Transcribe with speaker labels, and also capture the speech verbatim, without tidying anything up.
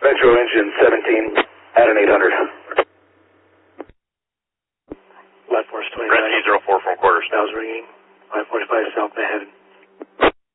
Speaker 1: Metro engine seventeen at an eight hundred.
Speaker 2: Left force twenty-nine.
Speaker 3: Rescue zero four from quarters.
Speaker 2: Bells ringing.